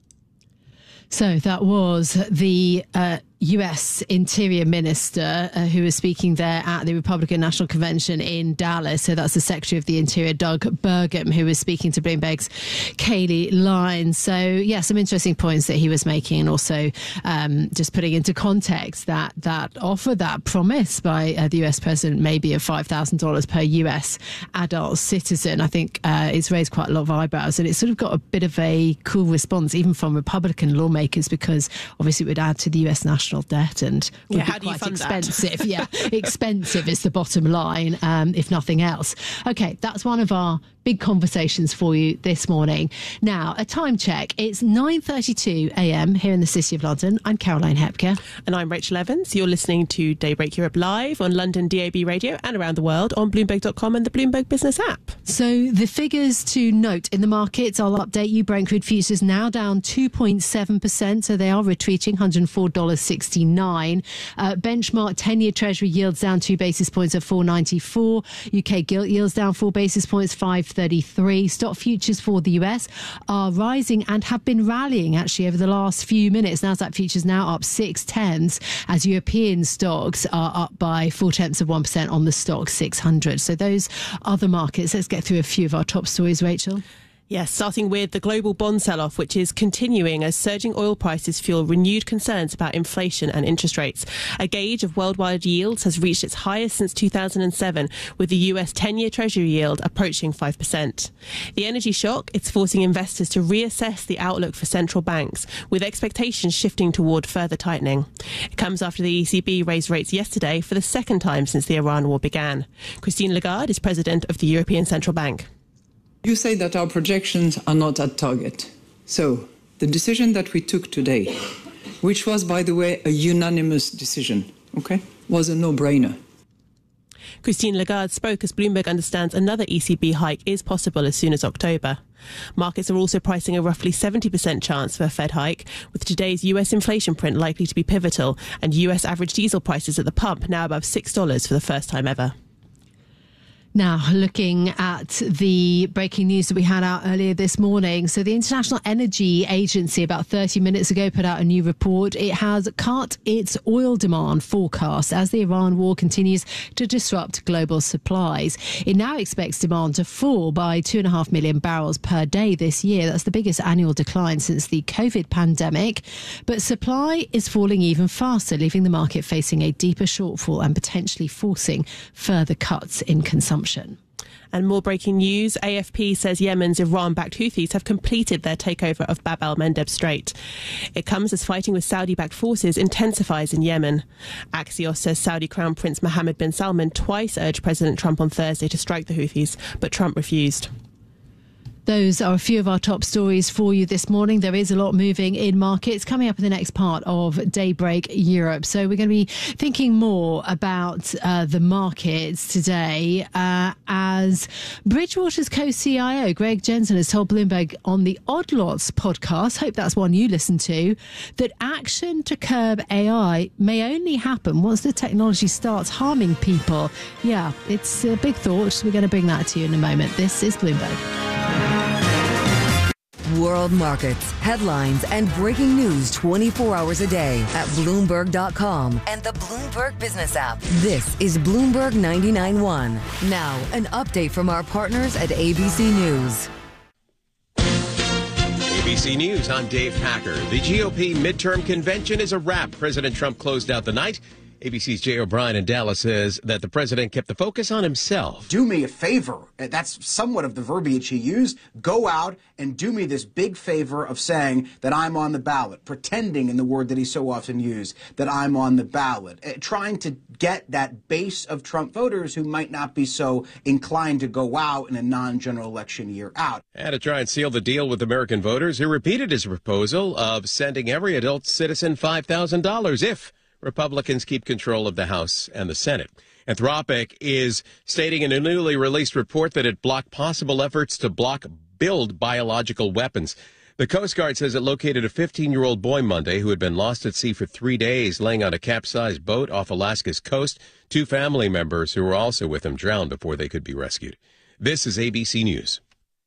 So that was the uh, U S Interior Minister uh, who was speaking there at the Republican National Convention in Dallas. So that's the Secretary of the Interior, Doug Burgum, who was speaking to Bloomberg's Kayleigh Lines. So, yeah, some interesting points that he was making, and also um, just putting into context that that offer, that promise by uh, the U S President, maybe of five thousand dollars per U S adult citizen. I think uh, it's raised quite a lot of eyebrows, and it's sort of got a bit of a cool response, even from Republican lawmakers, because obviously it would add to the U S national debt and would yeah, be how do you quite fund expensive. That? Yeah, expensive is the bottom line, um, if nothing else. Okay, that's one of our big conversations for you this morning. Now, a time check. It's nine thirty-two a m here in the City of London. I'm Caroline Hepker. And I'm Rachel Evans. You're listening to Daybreak Europe live on London D A B radio and around the world on Bloomberg dot com and the Bloomberg Business app. So the figures to note in the markets, I'll update you. Brent crude futures now down two point seven percent, so they are retreating, one hundred four dollars sixty-nine. Uh, benchmark ten-year Treasury yields down two basis points at four ninety-four. U K gilt yields down four basis points, five thirty-three. Stock futures for the U S are rising and have been rallying actually over the last few minutes. Nasdaq futures now up six tenths as European stocks are up by four tenths of one percent on the stock six hundred. So those other markets. Let's get through a few of our top stories, Rachel. Yes, starting with the global bond sell-off, which is continuing as surging oil prices fuel renewed concerns about inflation and interest rates. A gauge of worldwide yields has reached its highest since two thousand seven, with the U S ten-year Treasury yield approaching five percent. The energy shock, it's forcing investors to reassess the outlook for central banks, with expectations shifting toward further tightening. It comes after the E C B raised rates yesterday for the second time since the Iran war began. Christine Lagarde is president of the European Central Bank. You say that our projections are not at target. So the decision that we took today, which was, by the way, a unanimous decision, okay, was a no-brainer. Christine Lagarde spoke as Bloomberg understands another E C B hike is possible as soon as October. Markets are also pricing a roughly seventy percent chance for a Fed hike, with today's U S inflation print likely to be pivotal and U S average diesel prices at the pump now above six dollars for the first time ever. Now, looking at the breaking news that we had out earlier this morning. So the International Energy Agency about thirty minutes ago put out a new report. It has cut its oil demand forecast as the Iran war continues to disrupt global supplies. It now expects demand to fall by two and a half million barrels per day this year. That's the biggest annual decline since the COVID pandemic. But supply is falling even faster, leaving the market facing a deeper shortfall and potentially forcing further cuts in consumption. And more breaking news. A F P says Yemen's Iran-backed Houthis have completed their takeover of Bab el-Mandeb Strait. It comes as fighting with Saudi-backed forces intensifies in Yemen. Axios says Saudi Crown Prince Mohammed bin Salman twice urged President Trump on Thursday to strike the Houthis, but Trump refused. Those are a few of our top stories for you this morning. There is a lot moving in markets coming up in the next part of Daybreak Europe. So we're going to be thinking more about uh, the markets today uh, as Bridgewater's co-C I O, Greg Jensen, has told Bloomberg on the Odd Lots podcast, hope that's one you listen to, that action to curb A I may only happen once the technology starts harming people. Yeah, it's a big thought. We're going to bring that to you in a moment. This is Bloomberg. world markets, headlines, and breaking news twenty-four hours a day at Bloomberg dot com and the Bloomberg Business app. This is Bloomberg ninety-nine point one. Now, an update from our partners at A B C News. A B C News, I'm Dave Packer. The G O P midterm convention is a wrap. President Trump closed out the night. A B C's Jay O'Brien in Dallas says that the president kept the focus on himself. Do me a favor. That's somewhat of the verbiage he used. Go out and do me this big favor of saying that I'm on the ballot, pretending in the word that he so often used, that I'm on the ballot, uh, trying to get that base of Trump voters who might not be so inclined to go out in a non-general election year out. And to try and seal the deal with American voters, he repeated his proposal of sending every adult citizen five thousand dollars if Republicans keep control of the House and the Senate. Anthropic is stating in a newly released report that it blocked possible efforts to block build biological weapons. The Coast Guard says it located a fifteen-year-old boy Monday who had been lost at sea for three days, laying on a capsized boat off Alaska's coast. Two family members who were also with him drowned before they could be rescued. This is A B C News.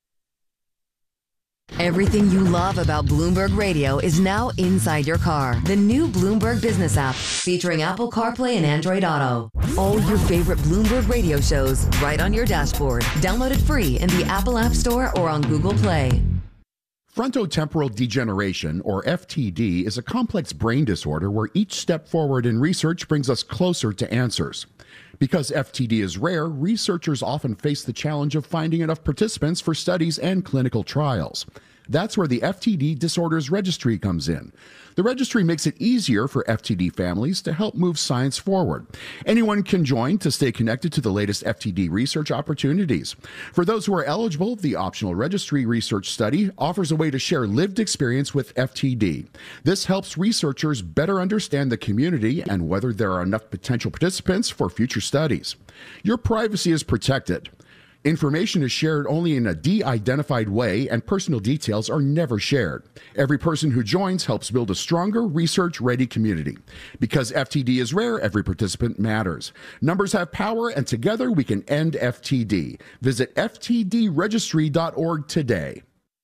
Everything you love about Bloomberg Radio is now inside your car. The new Bloomberg Business app, featuring Apple CarPlay and Android Auto. All your favorite Bloomberg Radio shows right on your dashboard. Download it free in the Apple App Store or on Google Play. Frontotemporal degeneration, or F T D, is a complex brain disorder where each step forward in research brings us closer to answers. Because F T D is rare, researchers often face the challenge of finding enough participants for studies and clinical trials. That's where the F T D Disorders Registry comes in. The registry makes it easier for F T D families to help move science forward. Anyone can join to stay connected to the latest F T D research opportunities. For those who are eligible, the optional registry research study offers a way to share lived experience with F T D. This helps researchers better understand the community and whether there are enough potential participants for future studies. Your privacy is protected. Information is shared only in a de-identified way, and personal details are never shared. Every person who joins helps build a stronger, research-ready community. Because F T D is rare, every participant matters. Numbers have power, and together we can end F T D. Visit F T D registry dot org today.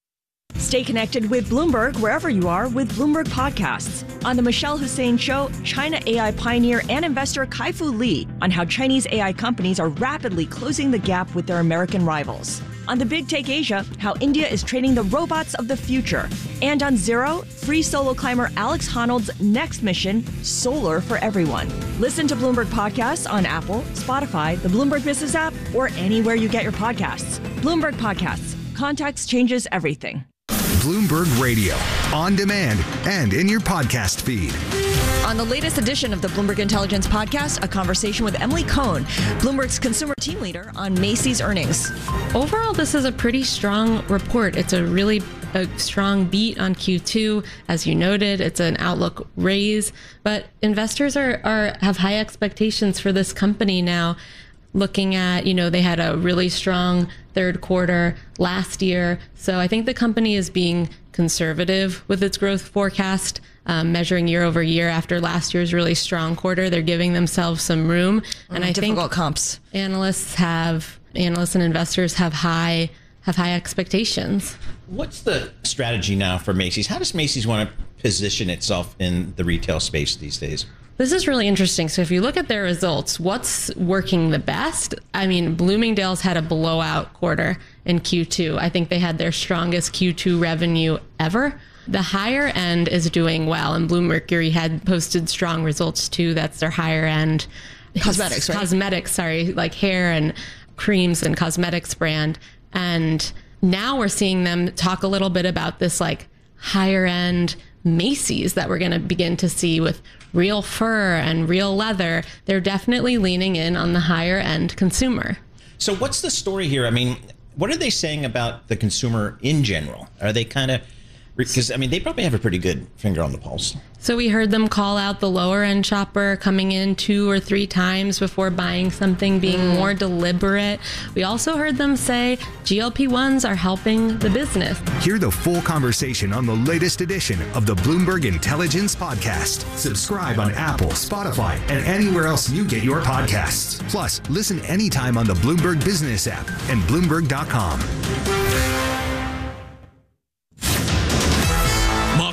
Stay connected with Bloomberg wherever you are with Bloomberg Podcasts. On The Michelle Hussein Show, China A I pioneer and investor Kai-Fu Lee on how Chinese A I companies are rapidly closing the gap with their American rivals. On The Big Take Asia, how India is training the robots of the future. And on Zero, free solo climber Alex Honnold's next mission, Solar for Everyone. Listen to Bloomberg Podcasts on Apple, Spotify, the Bloomberg Business app, or anywhere you get your podcasts. Bloomberg Podcasts. Context changes everything. Bloomberg Radio, on demand and in your podcast feed. On the latest edition of the Bloomberg Intelligence Podcast, a conversation with Emily Cohn, Bloomberg's consumer team leader, on Macy's earnings. Overall, this is a pretty strong report. It's a really a strong beat on Q two. As you noted, it's an outlook raise, but investors are, are have high expectations for this company now. Looking at, you know, they had a really strong third quarter last year. So I think the company is being conservative with its growth forecast, um, measuring year over year after last year's really strong quarter. They're giving themselves some room. And mm, I think comps. analysts have, analysts and investors have high, have high expectations. What's the strategy now for Macy's? How does Macy's want to position itself in the retail space these days? This is really interesting. So if you look at their results, what's working the best? I mean, Bloomingdale's had a blowout quarter in Q two. I think they had their strongest Q two revenue ever. The higher end is doing well, and Bluemercury had posted strong results too. That's their higher end cosmetics, right? Cosmetics, sorry, like hair and creams and cosmetics brand. And now we're seeing them talk a little bit about this like higher end Macy's that we're going to begin to see with real fur and real leather. They're definitely leaning in on the higher end consumer. So what's the story here? I mean, what are they saying about the consumer in general? Are they kind of, because I mean, they probably have a pretty good finger on the pulse. So we heard them call out the lower end shopper coming in two or three times before buying something, being mm. more deliberate. We also heard them say G L P ones are helping the business. Hear the full conversation on the latest edition of the Bloomberg Intelligence Podcast. Subscribe on Apple, Spotify, and anywhere else you get your podcasts. Plus, listen anytime on the Bloomberg Business app and Bloomberg dot com.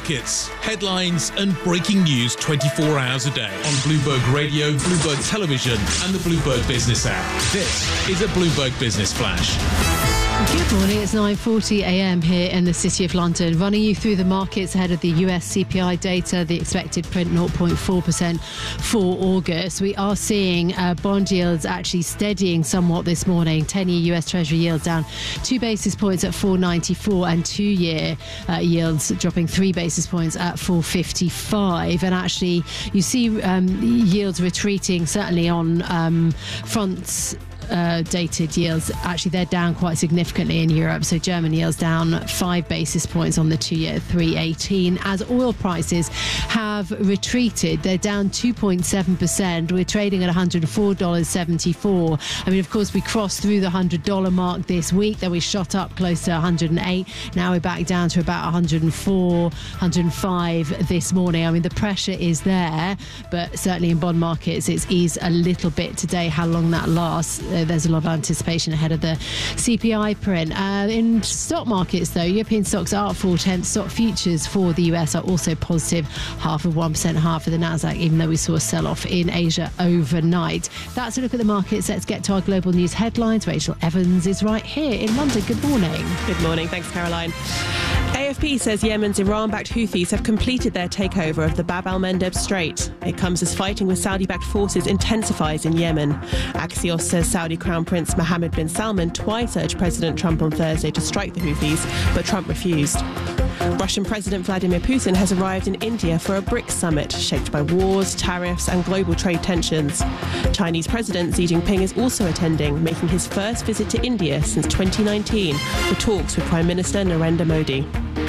markets, headlines and breaking news twenty-four hours a day on Bloomberg Radio, Bloomberg Television and the Bloomberg Business app. This is a Bloomberg Business Flash. Good morning, it's nine forty a m here in the City of London, running you through the markets ahead of the U S C P I data, the expected print zero point four percent for August. We are seeing uh, bond yields actually steadying somewhat this morning. ten-year U S Treasury yields down two basis points at four ninety-four and two-year uh, yields dropping three basis points at four fifty-five. And actually, you see um, yields retreating, certainly on um, fronts. Uh, dated yields, actually they're down quite significantly in Europe. So German yields down five basis points on the two-year at three eighteen. As oil prices have retreated, they're down two point seven percent. We're trading at one hundred four dollars and seventy-four cents. I mean, of course, we crossed through the one hundred dollars mark this week. Then we shot up close to one hundred eight. Now we're back down to about one hundred four, one hundred five this morning. I mean, the pressure is there, but certainly in bond markets, it's eased a little bit today. How long that lasts, uh, there's a lot of anticipation ahead of the C P I print. Uh, in stock markets, though, European stocks are up four-tenths. Stock futures for the U S are also positive, half of one percent higher for the Nasdaq, even though we saw a sell-off in Asia overnight. That's a look at the markets. Let's get to our global news headlines. Rachel Evans is right here in London. Good morning. Good morning. Thanks, Caroline. A F P says Yemen's Iran-backed Houthis have completed their takeover of the Bab al-Mandeb Strait. It comes as fighting with Saudi-backed forces intensifies in Yemen. Axios says Saudi Crown Prince Mohammed bin Salman twice urged President Trump on Thursday to strike the Houthis, but Trump refused. Russian President Vladimir Putin has arrived in India for a BRICS summit shaped by wars, tariffs and global trade tensions. Chinese President Xi Jinping is also attending, making his first visit to India since twenty nineteen for talks with Prime Minister Narendra Modi.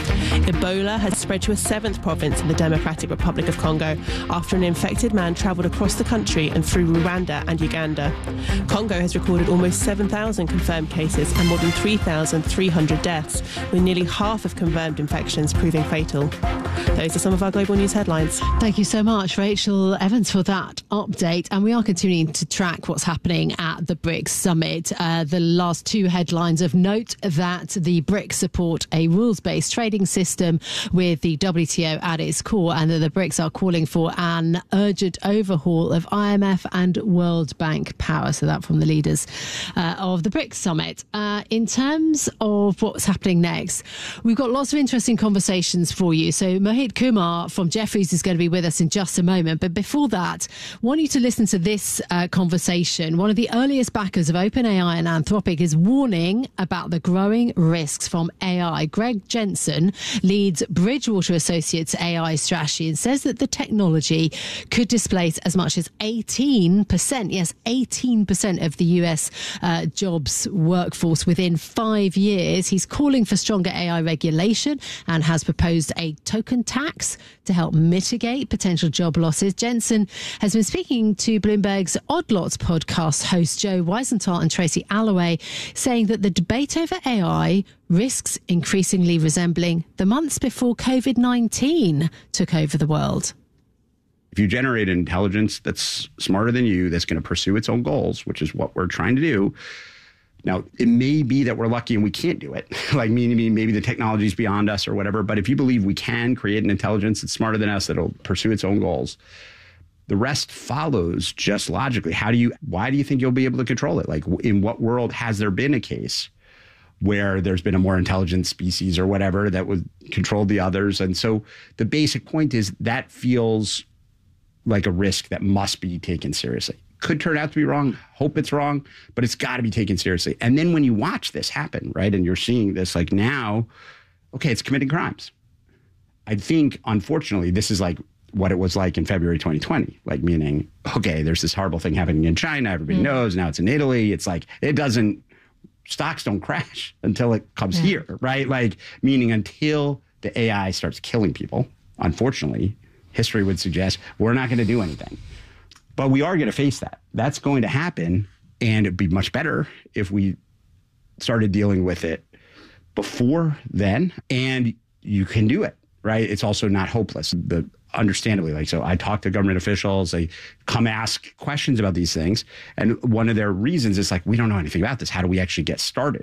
Ebola has spread to a seventh province in the Democratic Republic of Congo after an infected man travelled across the country and through Rwanda and Uganda. Congo has recorded almost seven thousand confirmed cases and more than three thousand three hundred deaths, with nearly half of confirmed infections proving fatal. Those are some of our global news headlines. Thank you so much, Rachel Evans, for that update. And we are continuing to track what's happening at the BRICS summit. Uh, the last two headlines of note that the BRICS support a rules-based trading system with the W T O at its core, and that the BRICS are calling for an urgent overhaul of I M F and World Bank power. So that from the leaders uh, of the BRICS summit. Uh, in terms of what's happening next, we've got lots of interesting conversations for you. So Mohit Kumar from Jefferies is going to be with us in just a moment. But before that, I want you to listen to this uh, conversation. One of the earliest backers of OpenAI and Anthropic is warning about the growing risks from A I. Greg Jensen leads Bridgewater Associates A I strategy and says that the technology could displace as much as eighteen percent, yes, eighteen percent of the U S uh, jobs workforce within five years. He's calling for stronger A I regulation and has proposed a token tax to help mitigate potential job losses. Jensen has been speaking to Bloomberg's Odd Lots podcast hosts Joe Weisenthal and Tracy Alloway, saying that the debate over A I risks increasingly resembling the months before COVID nineteen took over the world. If you generate intelligence that's smarter than you, that's going to pursue its own goals, which is what we're trying to do. Now, it may be that we're lucky and we can't do it. Like, meaning maybe the technology is beyond us or whatever. But if you believe we can create an intelligence that's smarter than us, that'll pursue its own goals, the rest follows just logically. How do you, why do you think you'll be able to control it? Like, in what world has there been a case where there's been a more intelligent species or whatever that would control the others? And so the basic point is that feels like a risk that must be taken seriously. Could turn out to be wrong. Hope it's wrong, but it's got to be taken seriously. And then when you watch this happen, right, and you're seeing this, like now, okay, it's committing crimes. I think, unfortunately, this is like what it was like in February twenty twenty, like meaning, okay, there's this horrible thing happening in China. Everybody mm. knows. Now it's in Italy. It's like, it doesn't, stocks don't crash until it comes yeah. here, right? Like, meaning until the A I starts killing people, unfortunately, history would suggest we're not going to do anything. But we are going to face that. That's going to happen. And it'd be much better if we started dealing with it before then. And you can do it, right? It's also not hopeless. The understandably, like, so I talk to government officials, they come ask questions about these things. And one of their reasons is like, we don't know anything about this. How do we actually get started,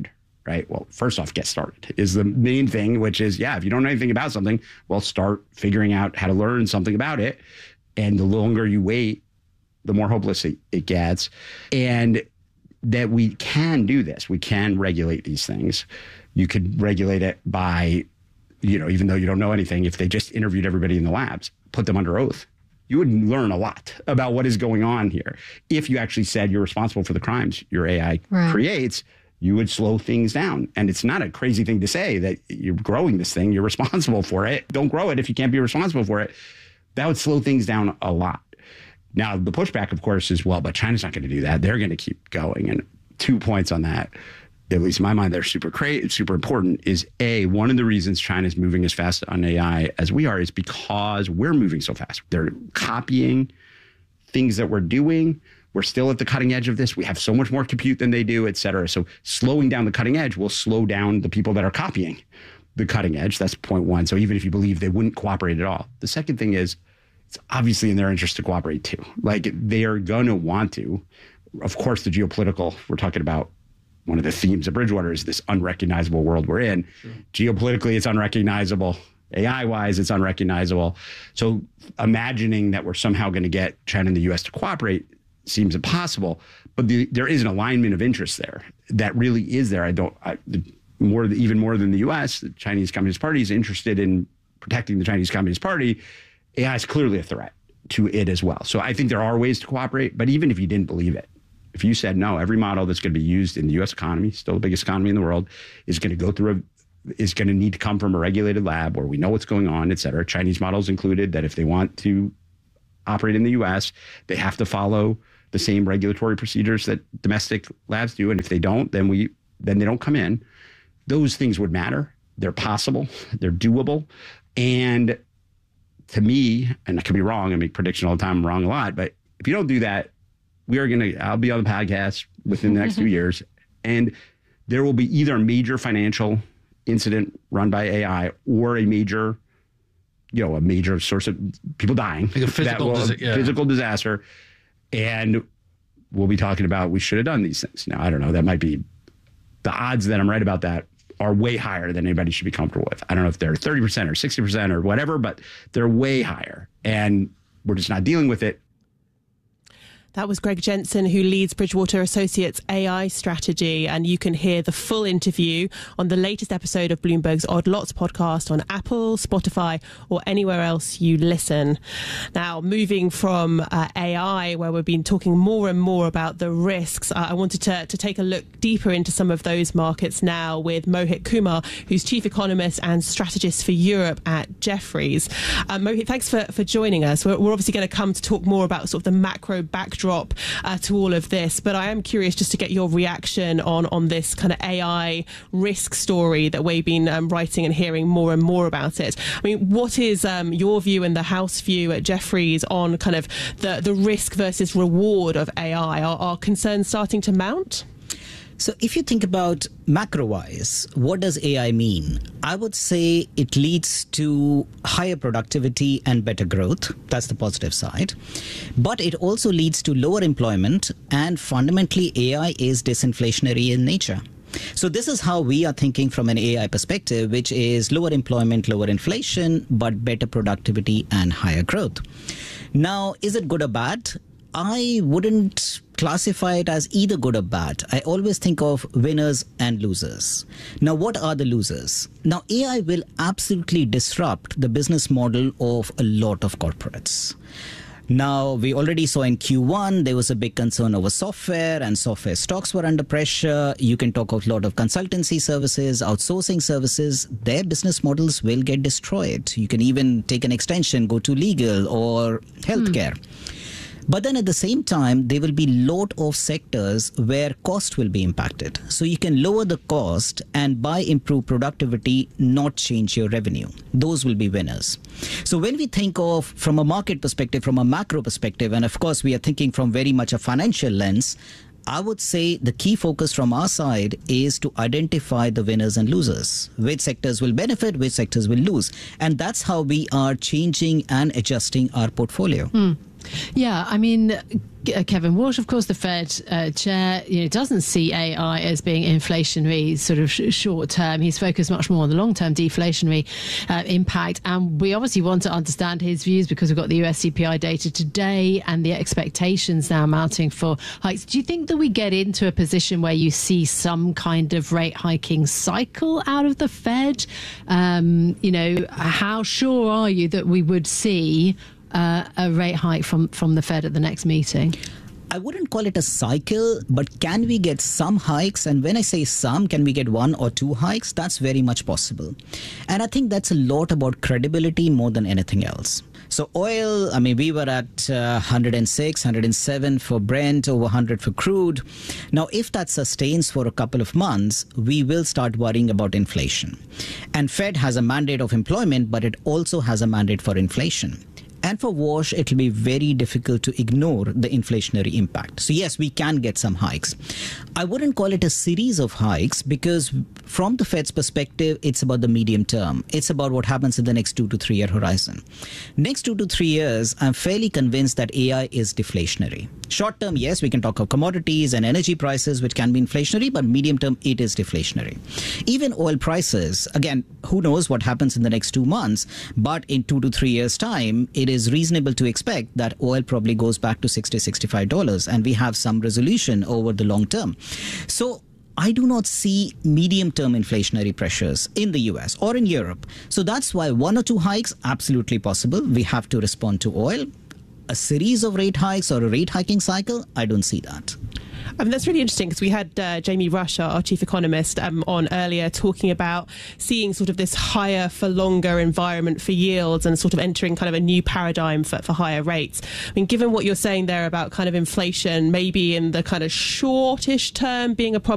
right? Well, first off, get started is the main thing, which is, yeah, if you don't know anything about something, well, start figuring out how to learn something about it. And the longer you wait, the more hopeless it, it gets. And that we can do this. We can regulate these things. You could regulate it by, you know, even though you don't know anything, if they just interviewed everybody in the labs, put them under oath, you would learn a lot about what is going on here. If you actually said you're responsible for the crimes your A I Right. creates, you would slow things down. And it's not a crazy thing to say that you're growing this thing, you're responsible for it. Don't grow it if you can't be responsible for it. That would slow things down a lot. Now, the pushback, of course, is, well, but China's not going to do that. They're going to keep going. And two points on that, at least in my mind, they're super cra- super important, is A, one of the reasons China's moving as fast on A I as we are is because we're moving so fast. They're copying things that we're doing. We're still at the cutting edge of this. We have so much more compute than they do, et cetera. So slowing down the cutting edge will slow down the people that are copying the cutting edge. That's point one. So even if you believe they wouldn't cooperate at all. The second thing is, it's obviously in their interest to cooperate too. Like, they are going to want to. Of course, the geopolitical, we're talking about one of the themes of Bridgewater is this unrecognizable world we're in. Sure. Geopolitically, it's unrecognizable. A I-wise, it's unrecognizable. So imagining that we're somehow going to get China and the U S to cooperate seems impossible. But the, there is an alignment of interest there that really is there. I don't, I, the, more even more than the U S, the Chinese Communist Party is interested in protecting the Chinese Communist Party. A I is clearly a threat to it as well. So I think there are ways to cooperate, but even if you didn't believe it, if you said, no, every model that's going to be used in the U S economy, still the biggest economy in the world, is going to go through a, is going to need to come from a regulated lab where we know what's going on, et cetera. Chinese models included, that if they want to operate in the U S, they have to follow the same regulatory procedures that domestic labs do. And if they don't, then we, then they don't come in. Those things would matter. They're possible. They're doable. And to me, and I could be wrong, I make predictions all the time, I'm wrong a lot, but if you don't do that, we are going to, I'll be on the podcast within the next few years, and there will be either a major financial incident run by A I or a major, you know, a major source of people dying. Like a physical, will, disa- yeah. physical disaster. And we'll be talking about, we should have done these things. Now, I don't know, that might be, the odds that I'm right about that are way higher than anybody should be comfortable with. I don't know if they're thirty percent or sixty percent or whatever, but they're way higher. And we're just not dealing with it. That was Greg Jensen, who leads Bridgewater Associates' A I strategy. And you can hear the full interview on the latest episode of Bloomberg's Odd Lots podcast on Apple, Spotify, or anywhere else you listen. Now, moving from uh, A I, where we've been talking more and more about the risks, uh, I wanted to, to take a look deeper into some of those markets now with Mohit Kumar, who's chief economist and strategist for Europe at Jefferies. Uh, Mohit, thanks for, for joining us. We're, we're obviously going to come to talk more about sort of the macro backdrop Drop uh, to all of this, but I am curious just to get your reaction on on this kind of A I risk story that we've been um, writing and hearing more and more about it. I mean, what is um, your view and the House view at Jefferies on kind of the the risk versus reward of A I? Are, are concerns starting to mount? So if you think about macro-wise, what does A I mean? I would say it leads to higher productivity and better growth. That's the positive side. But it also leads to lower employment, and fundamentally A I is disinflationary in nature. So this is how we are thinking from an A I perspective, which is lower employment, lower inflation, but better productivity and higher growth. Now, is it good or bad? I wouldn't classify it as either good or bad. I always think of winners and losers. Now, what are the losers? Now, A I will absolutely disrupt the business model of a lot of corporates. Now, we already saw in Q one, there was a big concern over software, and software stocks were under pressure. You can talk of a lot of consultancy services, outsourcing services. Their business models will get destroyed. You can even take an extension, go to legal or healthcare. Mm. But then at the same time, there will be a lot of sectors where cost will be impacted. So you can lower the cost and by improved productivity, not change your revenue. Those will be winners. So when we think of from a market perspective, from a macro perspective, and of course we are thinking from very much a financial lens, I would say the key focus from our side is to identify the winners and losers. Which sectors will benefit, which sectors will lose. And that's how we are changing and adjusting our portfolio. Mm. Yeah, I mean, Kevin Walsh, of course, the Fed uh, chair, you know, doesn't see A I as being inflationary sort of sh- short term. He's focused much more on the long term deflationary uh, impact. And we obviously want to understand his views because we've got the U S C P I data today and the expectations now mounting for hikes. Do you think that we get into a position where you see some kind of rate hiking cycle out of the Fed? Um, you know, how sure are you that we would see Uh, a rate hike from, from the Fed at the next meeting? I wouldn't call it a cycle, but can we get some hikes? And when I say some, can we get one or two hikes? That's very much possible. And I think that's a lot about credibility more than anything else. So oil, I mean, we were at uh, one hundred six, one hundred seven for Brent, over one hundred for crude. Now, if that sustains for a couple of months, we will start worrying about inflation. And Fed has a mandate of employment, but it also has a mandate for inflation. And for Walsh, it will be very difficult to ignore the inflationary impact. So yes, we can get some hikes. I wouldn't call it a series of hikes because from the Fed's perspective, it's about the medium term. It's about what happens in the next two to three year horizon. Next two to three years, I'm fairly convinced that A I is deflationary. Short term, yes, we can talk of commodities and energy prices, which can be inflationary, but medium term, it is deflationary. Even oil prices, again, who knows what happens in the next two months, but in two to three years' time, it is reasonable to expect that oil probably goes back to sixty dollars, sixty-five dollars, and we have some resolution over the long term. So I do not see medium-term inflationary pressures in the U S or in Europe. So that's why one or two hikes, absolutely possible. We have to respond to oil. A series of rate hikes or a rate hiking cycle, I don't see that. I mean, that's really interesting because we had uh, Jamie Rush, our, our chief economist, um, on earlier talking about seeing sort of this higher for longer environment for yields and sort of entering kind of a new paradigm for, for higher rates. I mean, given what you're saying there about kind of inflation, maybe in the kind of shortish term being a problem